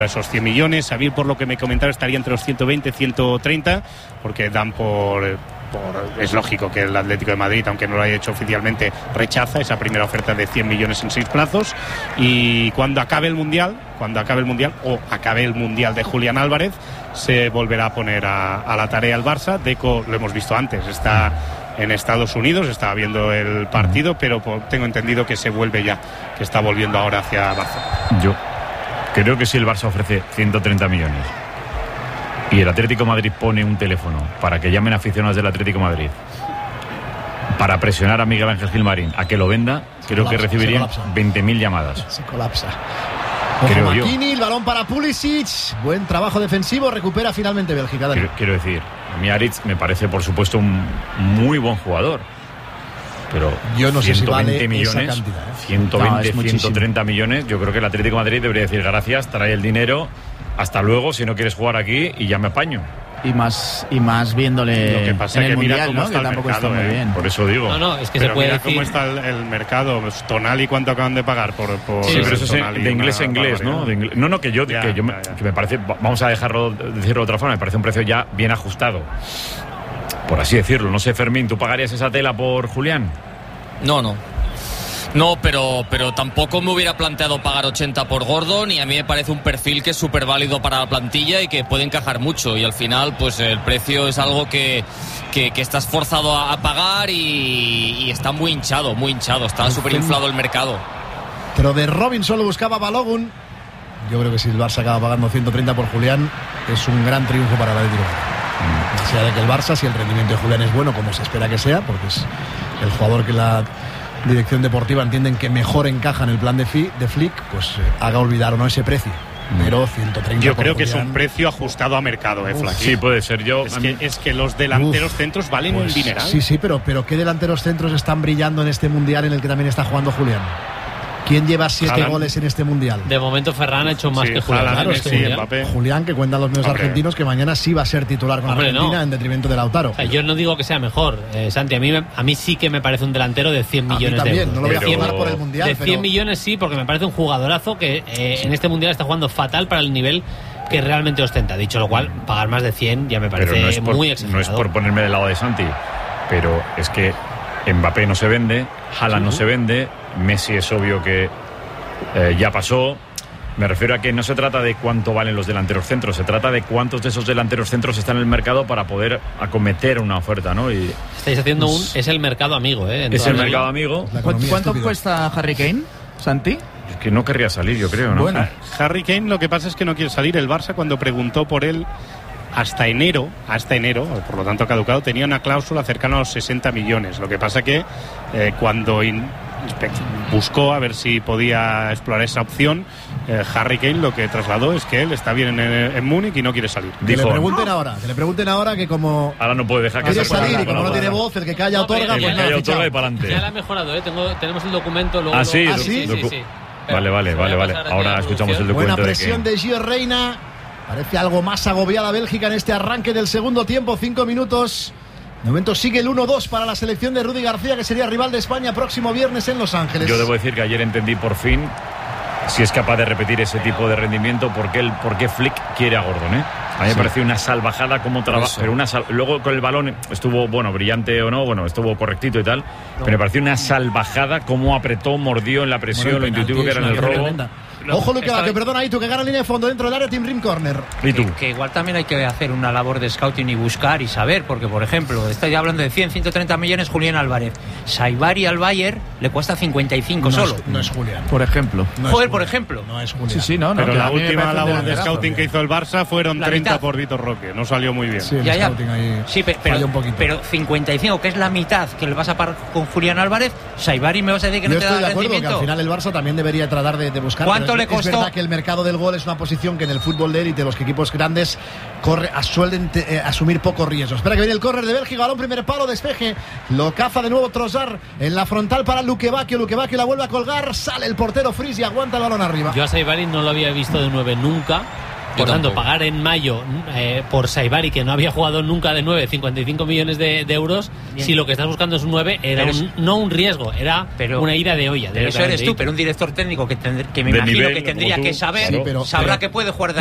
esos 100 millones. Xavi, por lo que me comentaron, estaría entre los 120 130, porque dan es lógico que el Atlético de Madrid, aunque no lo haya hecho oficialmente, rechaza esa primera oferta de 100 millones en 6 plazos. Y cuando acabe el Mundial o acabe el Mundial de Julián Álvarez, se volverá a poner a la tarea el Barça. Deco, lo hemos visto antes, está en Estados Unidos, estaba viendo el partido, pero tengo entendido que se vuelve ya, que está volviendo ahora hacia Barça. Yo creo que si el Barça ofrece 130 millones y el Atlético de Madrid pone un teléfono para que llamen aficionados del Atlético de Madrid para presionar a Miguel Ángel Gilmarín a que lo venda, creo que recibirían 20.000 llamadas. Se colapsa. Creo yo. Makini, el balón para Pulisic. Buen trabajo defensivo, recupera finalmente Bélgica. Quiero decir, a mí Aritz me parece, por supuesto, un muy buen jugador. Pero yo no sé si vale millones, esa cantidad, 120, 130 millones, yo creo que el Atlético de Madrid debería decir gracias, trae el dinero, hasta luego, si no quieres jugar aquí, y ya me apaño. Y más viéndole lo que pasa en el que mira Mundial, cómo ¿no? está que tampoco mercado, está muy bien. Por eso digo. No, es que pero se puede mira decir cómo está el mercado. Pues Tonali, ¿cuánto acaban de pagar por sí, pero eso es de inglés a inglés, ¿no? Que me parece, vamos a decirlo de otra forma, me parece un precio ya bien ajustado, por así decirlo. No sé, Fermín, ¿tú pagarías esa tela por Julián? No, pero tampoco me hubiera planteado pagar 80 por Gordon, y a mí me parece un perfil que es súper válido para la plantilla y que puede encajar mucho, y al final pues el precio es algo que estás forzado a pagar y está muy hinchado, está súper inflado el mercado. Pero de Robinson lo buscaba Balogun. Yo creo que si el Barça acaba pagando 130 por Julián, es un gran triunfo para el Atlético. Más allá de que el Barça, si el rendimiento de Julián es bueno, como se espera que sea, porque es el jugador que la dirección deportiva entienden que mejor encaja en el plan de Flick, pues haga olvidar o no ese precio. Pero 130 yo creo por que Julián, es un precio ajustado a mercado, Flaky. Sí, puede ser. Es que los delanteros centros valen un dineral. Sí, pero ¿qué delanteros centros están brillando en este Mundial en el que también está jugando Julián? ¿Quién lleva 7 goles en este Mundial? De momento Ferran ha hecho más que Julián. Claro, Julián, que cuentan los medios argentinos que mañana sí va a ser titular con Argentina en detrimento de Lautaro. O sea, yo no digo que sea mejor, Santi. A mí sí que me parece un delantero de 100 millones de euros. No lo voy a firmar por el Mundial. De 100 millones sí, porque me parece un jugadorazo que en este Mundial está jugando fatal para el nivel que realmente ostenta. Dicho lo cual, pagar más de 100 ya me parece muy exagerado. No es por ponerme del lado de Santi, pero es que Mbappé no se vende, Haaland no se vende, Messi es obvio que ya pasó. Me refiero a que no se trata de cuánto valen los delanteros centros, se trata de cuántos de esos delanteros centros están en el mercado para poder acometer una oferta, ¿no? Y estáis haciendo es el mercado amigo, es el mercado amigo. ¿Cuánto cuesta Harry Kane, Santi? Es que no querría salir, yo creo, ¿no? Bueno, Harry Kane, lo que pasa es que no quiere salir. El Barça, cuando preguntó por él hasta enero, por lo tanto caducado, tenía una cláusula cercana a los 60 millones. Lo que pasa que cuando buscó a ver si podía explorar esa opción, Harry Kane lo que trasladó es que él está bien en Múnich y no quiere salir. Que le pregunten ahora que como ahora no puede dejar que quiere salir y como no tiene voz, el que calla otorga, pues nada, otorga y para adelante. Ya la ha mejorado, tenemos el documento luego. Sí. Vale. Ahora escuchamos el documento. Buena presión de Gio Reina. Parece algo más agobiada Bélgica en este arranque del segundo tiempo. 5 minutos. De momento sigue el 1-2 para la selección de Rudy García, que sería rival de España próximo viernes en Los Ángeles. Yo debo decir que ayer entendí por fin si es capaz de repetir ese tipo de rendimiento, por qué Flick quiere a Gordon, ¿eh? A mí me pareció una salvajada como trabaja, pero luego con el balón estuvo, brillante o no, estuvo correctito y tal, pero me pareció una salvajada cómo apretó, mordió en la presión, lo intuitivo que era en el robo. Ojo, Luque, que perdona, tú que gana línea de fondo dentro del área, Team Rim Corner. ¿Y tú? Que igual también hay que hacer una labor de scouting y buscar y saber, porque por ejemplo, estoy hablando de 130 millones Julián Álvarez. Saibari al Bayern le cuesta 55 solo. No es Julián. Por ejemplo. Por ejemplo. No es Julián. Sí, no. Pero la última labor de scouting que hizo el Barça fueron 30 por Vitor Roque. No salió muy bien. Sí, el scouting ahí falló un poquito. Pero 55, que es la mitad que le vas a pagar con Julián Álvarez, Saibari me vas a decir que no te da rendimiento. Yo estoy de acuerdo que al final el Barça también debería tratar de buscar. ¿Cuánto le costó? Es verdad que el mercado del gol es una posición que en el fútbol de élite los equipos grandes suelen asumir pocos riesgos. Espera que viene el córner de Bélgica, balón primer palo, despeje, lo caza de nuevo Trossard en la frontal para Luque Bacchio la vuelve a colgar, sale el portero Fries y aguanta el balón arriba. Yo a Saibari no lo había visto de 9 nunca, Por tanto, pagar en mayo por Saibari, que no había jugado nunca de 9, 55 millones de euros, bien. Si lo que estás buscando es un 9, era no un riesgo, era una ida de olla. Pero eso eres tú, pero un director técnico que me imagino que tendría que saber, sabrá que puede jugar